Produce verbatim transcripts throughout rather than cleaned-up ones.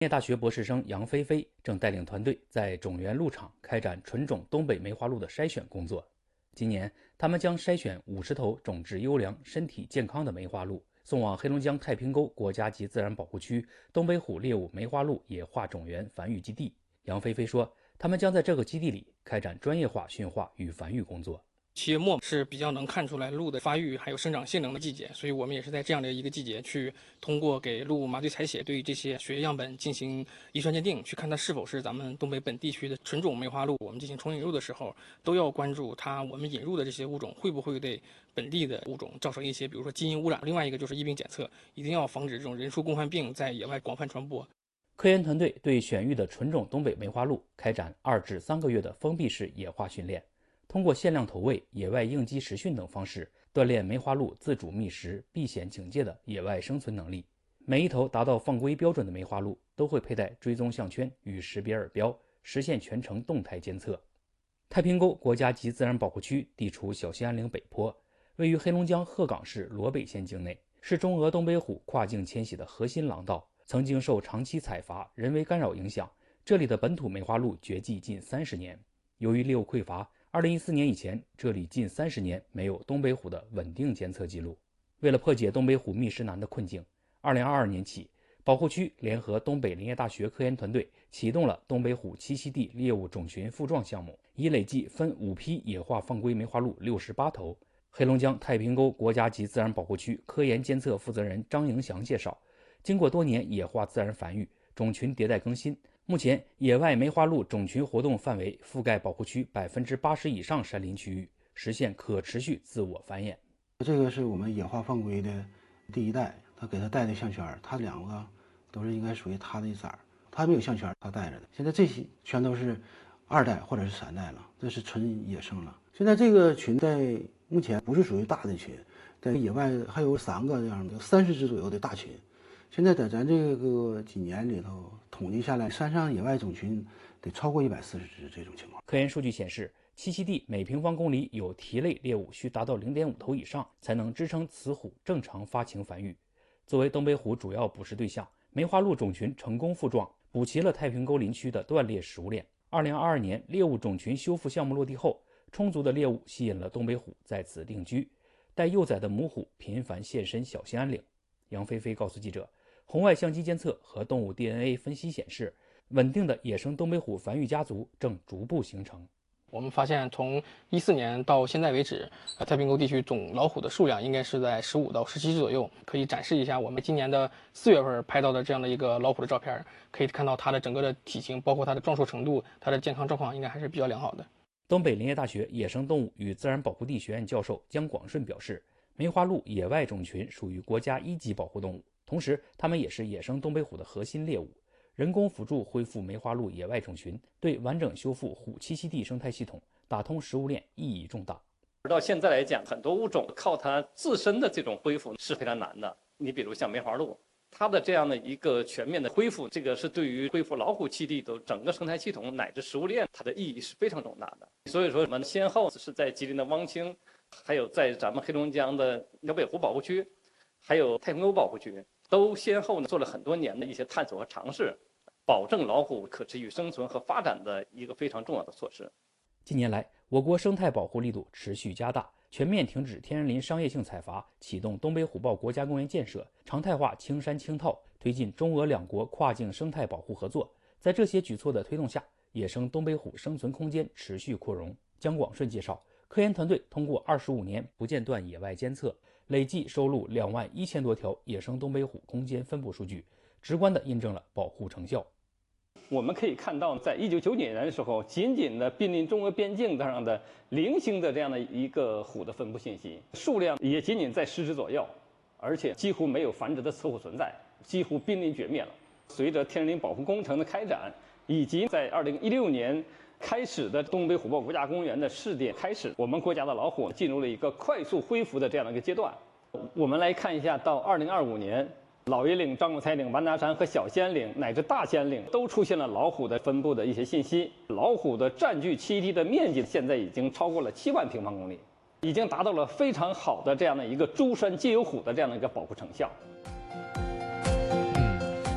业大学博士生杨菲菲正带领团队在种源鹿场开展纯种东北梅花鹿的筛选工作。今年，他们将筛选五十头种质优良、身体健康的梅花鹿，送往黑龙江太平沟国家级自然保护区东北虎猎物梅花鹿野化种源繁育基地。杨菲菲说，他们将在这个基地里开展专业化驯化与繁育工作。 七月末是比较能看出来鹿的发育还有生长性能的季节，所以我们也是在这样的一个季节去通过给鹿麻醉采血，对这些血液样本进行遗传鉴定，去看它是否是咱们东北本地区的纯种梅花鹿。我们进行重引入的时候，都要关注它我们引入的这些物种会不会对本地的物种造成一些，比如说基因污染。另外一个就是疫病检测，一定要防止这种人畜共患病在野外广泛传播。 科研团队对选育的纯种东北梅花鹿开展二至三个月的封闭式野化训练。通过限量投喂、野外应激实训等方式，锻炼梅花鹿自主觅食、避险警戒的野外生存能力。每一头达到放归标准的梅花鹿都会佩戴追踪项圈与识别耳标，实现全程动态监测。太平沟国家级自然保护区地处小兴安岭北坡，位于黑龙江鹤岗市罗北县境内，是中俄东北虎跨境迁徙的核心廊道。曾经受长期采伐、人为干扰影响，这里的本土梅花鹿绝迹近三十年。由于猎物匮乏，二零一四年以前，这里近三十年没有东北虎的稳定监测记录。为了破解东北虎觅食难的困境，二零二二年起，保护区联合东北林业大学科研团队启动了东北虎栖息地猎物种群复壮项目，已累计分五批野化放归梅花鹿六十八头。黑龙江太平沟国家级自然保护区科研监测负责人张迎祥介绍，经过多年野化自然繁育，种群迭代更新，目前，野外梅花鹿种群活动范围覆盖保护区百分之八十以上山林区域，实现可持续自我繁衍。 这个是我们野化放归的第一代，他给他戴的项圈，他两个都是应该属于他的一色儿，他没有项圈，他戴着的。现在这些全都是二代或者是三代了，这是纯野生了。现在这个群在目前不是属于大的群，在野外还有三个这样的三十只左右的大群。现在在咱这个几年里头统计下来，山上野外种群得超过一百四十只这种情况。 科研数据显示，栖息地每平方公里有蹄类猎物需达到 零点五 头以上，才能支撑雌虎正常发情繁育。作为东北虎主要捕食对象，梅花鹿种群成功复壮，补齐了太平沟林区的断裂食物链。二零二二年猎物种群修复项目落地后，充足的猎物吸引了东北虎在此定居，带幼崽的母虎频繁现身小兴安岭。杨菲菲告诉记者，红外相机监测和动物 D N A 分析显示，稳定的野生东北虎繁育家族正逐步形成。 我们发现，从一四年到现在为止，太平沟地区总老虎的数量应该是在十五到十七只左右。可以展示一下我们今年的四月份拍到的这样的一个老虎的照片，可以看到它的整个的体型，包括它的壮硕程度，它的健康状况应该还是比较良好的。 东北林业大学野生动物与自然保护地学院教授姜广顺表示，梅花鹿野外种群属于国家一级保护动物。同时，它们也是野生东北虎的核心猎物。人工辅助恢复梅花鹿野外种群，对完整修复虎栖息地生态系统、打通食物链意义重大。 到现在来讲，很多物种靠它自身的这种恢复是非常难的。你比如像梅花鹿，它的这样的一个全面的恢复，这个是对于恢复老虎栖地的整个生态系统乃至食物链，它的意义是非常重大的。所以说，我们先后是在吉林的汪清，还有在咱们黑龙江的辽北湖保护区，还有太平沟保护区，都先后呢做了很多年的一些探索和尝试，保证老虎可持续生存和发展的一个非常重要的措施。 近年来，我国生态保护力度持续加大，全面停止天然林商业性采伐，启动东北虎豹国家公园建设，常态化青山青套，推进中俄两国跨境生态保护合作。在这些举措的推动下，野生东北虎生存空间持续扩容。姜广顺介绍，科研团队通过二十五年不间断野外监测，累计收录两万一千多条野生东北虎空间分布数据，直观地印证了保护成效。 我们可以看到，在一九九九年的时候，仅仅的濒临中俄边境上的零星的这样的一个虎的分布信息，数量也仅仅在十只左右，而且几乎没有繁殖的雌虎存在，几乎濒临绝灭了。随着天然林保护工程的开展，以及在二零一六年开始的东北虎豹国家公园的试点开始，我们国家的老虎进入了一个快速恢复的这样的一个阶段。我们来看一下，到二零二五年。老爷岭、张果彩岭、完达山和小兴安岭乃至大兴安岭都出现了老虎的分布的一些信息。老虎的占据栖息地的面积现在已经超过了七万平方公里，已经达到了非常好的这样的一个诸山皆有虎的这样的一个保护成效。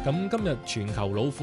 咁今日全球老虎